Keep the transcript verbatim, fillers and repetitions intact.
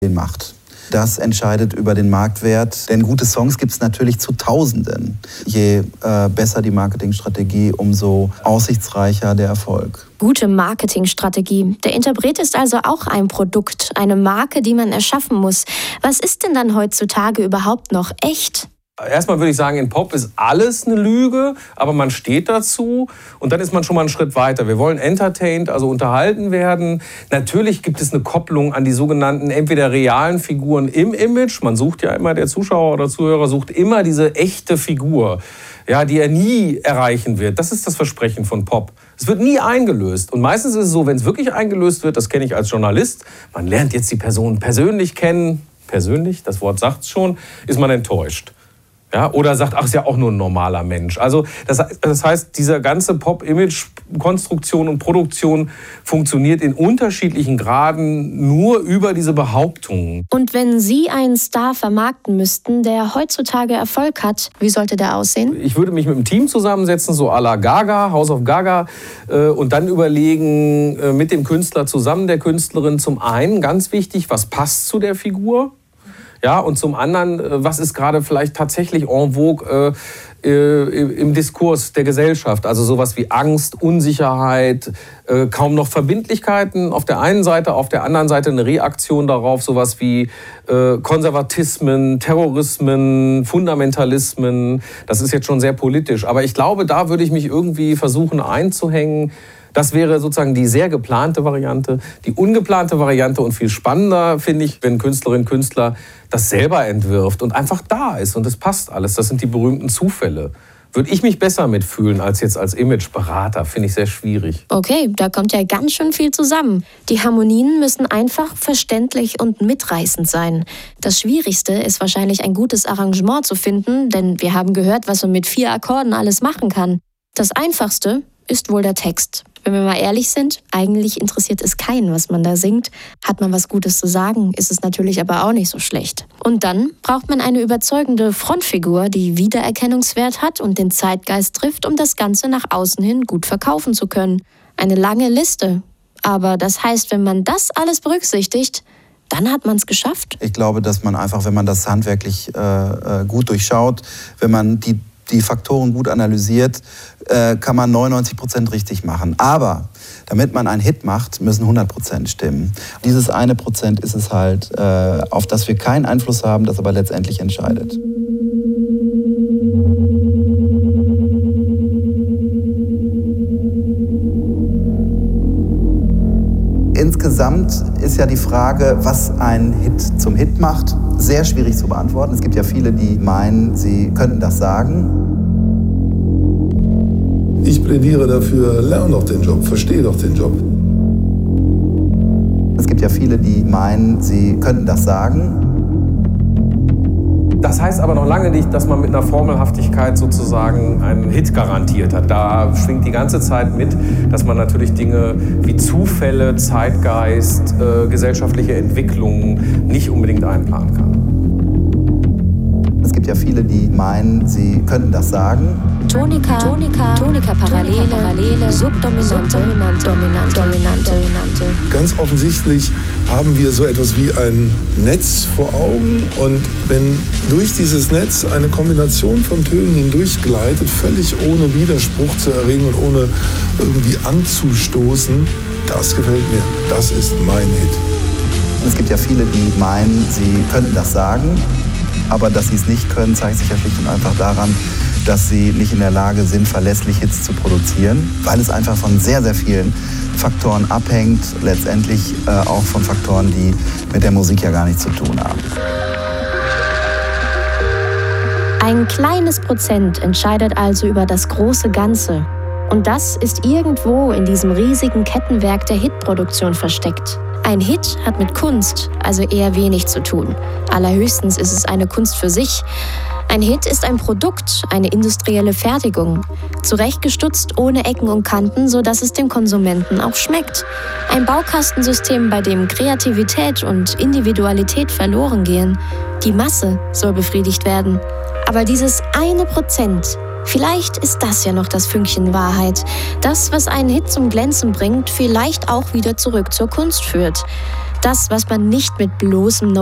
macht. Das entscheidet über den Marktwert, denn gute Songs gibt es natürlich zu Tausenden. Je äh, besser die Marketingstrategie, umso aussichtsreicher der Erfolg. Gute Marketingstrategie. Der Interpret ist also auch ein Produkt, eine Marke, die man erschaffen muss. Was ist denn dann heutzutage überhaupt noch echt? Erstmal würde ich sagen, in Pop ist alles eine Lüge, aber man steht dazu und dann ist man schon mal einen Schritt weiter. Wir wollen entertained, also unterhalten werden. Natürlich gibt es eine Kopplung an die sogenannten entweder realen Figuren im Image. Man sucht ja immer, der Zuschauer oder Zuhörer sucht immer diese echte Figur, ja, die er nie erreichen wird. Das ist das Versprechen von Pop. Es wird nie eingelöst. Und meistens ist es so, wenn es wirklich eingelöst wird, das kenne ich als Journalist, man lernt jetzt die Person persönlich kennen, persönlich, das Wort sagt es schon, ist man enttäuscht. Ja, oder sagt, ach, ist ja auch nur ein normaler Mensch. Also das, das heißt, diese ganze Pop-Image-Konstruktion und Produktion funktioniert in unterschiedlichen Graden nur über diese Behauptungen. Und wenn Sie einen Star vermarkten müssten, der heutzutage Erfolg hat, wie sollte der aussehen? Ich würde mich mit einem Team zusammensetzen, so à la Gaga, House of Gaga, äh, und dann überlegen, äh, mit dem Künstler zusammen, der Künstlerin, zum einen, ganz wichtig, was passt zu der Figur? Ja, und zum anderen, was ist gerade vielleicht tatsächlich en vogue äh, äh, im Diskurs der Gesellschaft? Also sowas wie Angst, Unsicherheit, äh, kaum noch Verbindlichkeiten auf der einen Seite, auf der anderen Seite eine Reaktion darauf, sowas wie äh, Konservatismen, Terrorismen, Fundamentalismen. Das ist jetzt schon sehr politisch. Aber ich glaube, da würde ich mich irgendwie versuchen einzuhängen. Das wäre sozusagen die sehr geplante Variante. Die ungeplante Variante und viel spannender finde ich, wenn Künstlerin, Künstler das selber entwirft und einfach da ist und es passt alles. Das sind die berühmten Zufälle. Würde ich mich besser mitfühlen als jetzt als Imageberater, finde ich sehr schwierig. Okay, da kommt ja ganz schön viel zusammen. Die Harmonien müssen einfach verständlich und mitreißend sein. Das Schwierigste ist wahrscheinlich ein gutes Arrangement zu finden, denn wir haben gehört, was man mit vier Akkorden alles machen kann. Das Einfachste ist wohl der Text. Wenn wir mal ehrlich sind, eigentlich interessiert es keinen, was man da singt. Hat man was Gutes zu sagen, ist es natürlich aber auch nicht so schlecht. Und dann braucht man eine überzeugende Frontfigur, die Wiedererkennungswert hat und den Zeitgeist trifft, um das Ganze nach außen hin gut verkaufen zu können. Eine lange Liste. Aber das heißt, wenn man das alles berücksichtigt, dann hat man es geschafft. Ich glaube, dass man einfach, wenn man das handwerklich äh, gut durchschaut, wenn man die die Faktoren gut analysiert, äh, kann man neunundneunzig Prozent richtig machen. Aber damit man einen Hit macht, müssen hundert Prozent stimmen. Dieses eine Prozent ist es halt, äh, auf das wir keinen Einfluss haben, das aber letztendlich entscheidet. Insgesamt ist ja die Frage, was ein Hit zum Hit macht, sehr schwierig zu beantworten. Es gibt ja viele, die meinen, sie könnten das sagen. Ich plädiere dafür, lern doch den Job, versteh doch den Job. Es gibt ja viele, die meinen, sie könnten das sagen. Das heißt aber noch lange nicht, dass man mit einer Formelhaftigkeit sozusagen einen Hit garantiert hat. Da schwingt die ganze Zeit mit, dass man natürlich Dinge wie Zufälle, Zeitgeist, äh, gesellschaftliche Entwicklungen nicht unbedingt einplanen kann. Es gibt ja viele, die meinen, sie könnten das sagen. Tonika, Tonika, Tonika, Parallele, Parallele, Subdominante, Dominante, Dominante, Dominante, Dominante. Ganz offensichtlich haben wir so etwas wie ein Netz vor Augen und wenn durch dieses Netz eine Kombination von Tönen hindurchgleitet, völlig ohne Widerspruch zu erregen und ohne irgendwie anzustoßen, das gefällt mir. Das ist mein Hit. Es gibt ja viele, die meinen, sie könnten das sagen, aber dass sie es nicht können, zeigt sich ja schlicht und einfach daran, dass sie nicht in der Lage sind, verlässlich Hits zu produzieren, weil es einfach von sehr, sehr vielen Faktoren abhängt, letztendlich äh, auch von Faktoren, die mit der Musik ja gar nichts zu tun haben. Ein kleines Prozent entscheidet also über das große Ganze. Und das ist irgendwo in diesem riesigen Kettenwerk der Hitproduktion versteckt. Ein Hit hat mit Kunst also eher wenig zu tun. Allerhöchstens ist es eine Kunst für sich. Ein Hit ist ein Produkt, eine industrielle Fertigung. Zurechtgestutzt, ohne Ecken und Kanten, sodass es dem Konsumenten auch schmeckt. Ein Baukastensystem, bei dem Kreativität und Individualität verloren gehen. Die Masse soll befriedigt werden. Aber dieses eine Prozent, vielleicht ist das ja noch das Fünkchen Wahrheit. Das, was einen Hit zum Glänzen bringt, vielleicht auch wieder zurück zur Kunst führt. Das, was man nicht mit bloßem